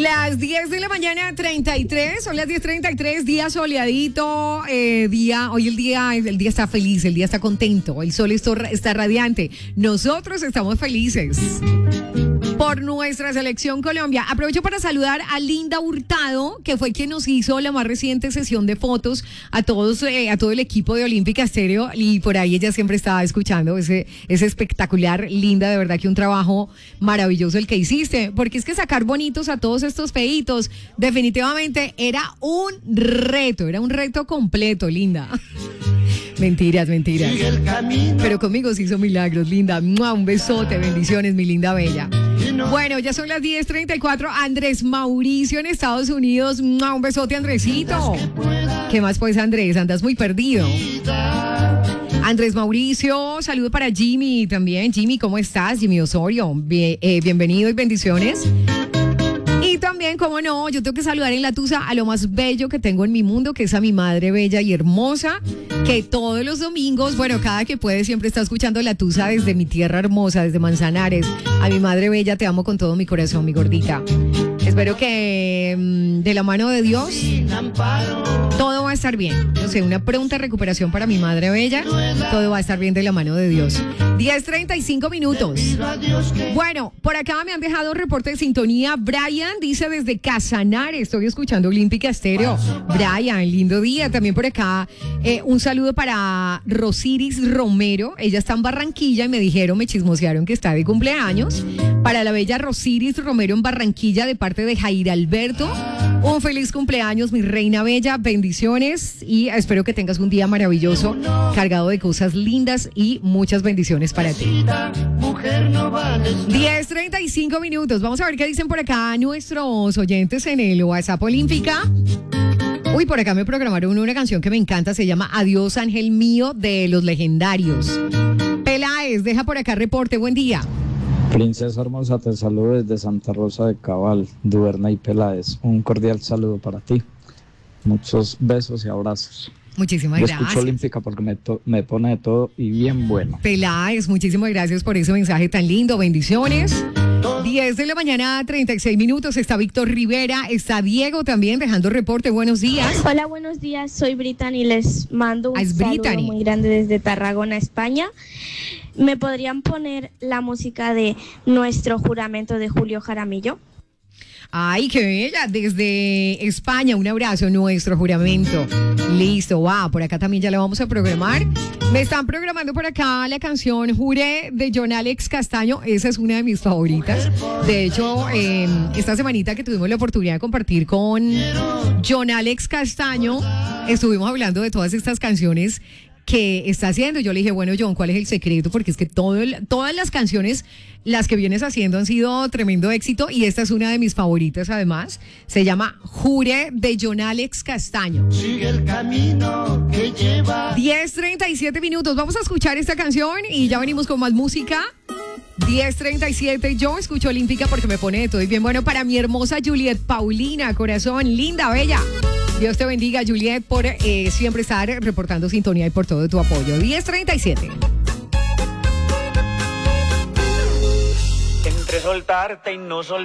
Las 10 de la mañana, 33, son las 10:33, día soleadito, hoy el día está feliz, el día está contento, el sol está radiante, nosotros estamos felices por nuestra selección Colombia. Aprovecho para saludar a Linda Hurtado, que fue quien nos hizo la más reciente sesión de fotos a todo el equipo de Olímpica Estéreo, y por ahí ella siempre estaba escuchando ese espectacular. Linda, de verdad que un trabajo maravilloso el que hiciste, porque es que sacar bonitos a todos estos feitos definitivamente era un reto completo, Linda. Mentiras. Pero conmigo se hizo milagros, Linda. Un besote, bendiciones, mi linda bella. Bueno, ya son las 10:34. Andrés Mauricio en Estados Unidos. Un besote, Andresito. ¿Qué más pues, Andrés? Andas muy perdido. Andrés Mauricio, saludo para Jimmy también. Jimmy, ¿cómo estás? Jimmy Osorio, bienvenido y bendiciones. Y también, como no, yo tengo que saludar en la tusa a lo más bello que tengo en mi mundo, que es a mi madre bella y hermosa, que todos los domingos, bueno, cada que puede, siempre está escuchando la tusa desde mi tierra hermosa, desde Manzanares. A mi madre bella, te amo con todo mi corazón, mi gordita. Espero que de la mano de Dios todo va a estar bien. No sé, una pronta recuperación para mi madre bella. Todo va a estar bien de la mano de Dios. 10:35 minutos. Bueno, por acá me han dejado reporte de sintonía. Brian dice desde Casanare, estoy escuchando Olímpica Estéreo. Brian, lindo día. También por acá un saludo para Rosiris Romero. Ella está en Barranquilla y me chismosearon que está de cumpleaños. Para la bella Rosiris Romero en Barranquilla, de parte de Jair Alberto. Un feliz cumpleaños, mi reina bella, bendiciones, y espero que tengas un día maravilloso, cargado de cosas lindas y muchas bendiciones para ti. 10:35 minutos, vamos a ver qué dicen por acá nuestros oyentes en el WhatsApp Olímpica. Uy, por acá me programaron una canción que me encanta, se llama Adiós Ángel Mío, de Los Legendarios. Peláez, deja por acá reporte, buen día. Princesa hermosa, te saludo desde Santa Rosa de Cabal, Duverna y Peláez. Un cordial saludo para ti. Muchos besos y abrazos. Muchísimas gracias. Escucho Olímpica porque me pone de todo y bien bueno. Peláez, muchísimas gracias por ese mensaje tan lindo. Bendiciones. 10 de la mañana, 36 minutos. Está Víctor Rivera, está Diego también dejando reporte. Buenos días. Hola, buenos días. Soy Brittany y les mando un saludo muy grande desde Tarragona, España. ¿Me podrían poner la música de Nuestro Juramento de Julio Jaramillo? Ay, qué bella, desde España, un abrazo, Nuestro Juramento. Listo, wow, por acá también ya la vamos a programar. Me están programando por acá la canción Juré de John Alex Castaño, esa es una de mis favoritas. De hecho, esta semanita que tuvimos la oportunidad de compartir con John Alex Castaño, estuvimos hablando de todas estas canciones que está haciendo. Yo le dije, bueno, John, ¿cuál es el secreto? Porque es que todas las canciones, las que vienes haciendo, han sido tremendo éxito, y esta es una de mis favoritas además. Se llama Juré, de John Alex Castaño. Sigue el camino que lleva. 10:37 minutos. Vamos a escuchar esta canción y ya venimos con más música. 10:37, yo escucho Olímpica porque me pone de todo y bien bueno. Para mi hermosa Juliet Paulina, corazón, linda, bella. Dios te bendiga, Juliet, por siempre estar reportando sintonía y por todo tu apoyo. 10:37. Entre soltarte y no soltarte.